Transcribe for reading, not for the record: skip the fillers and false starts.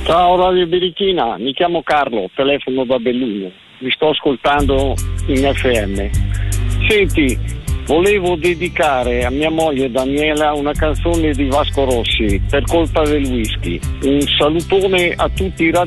Ciao Radio Birichina, mi chiamo Carlo, telefono da Belluno, vi sto ascoltando in FM. Senti, volevo dedicare a mia moglie Daniela una canzone di Vasco Rossi, Per colpa del whisky. Un salutone a tutti i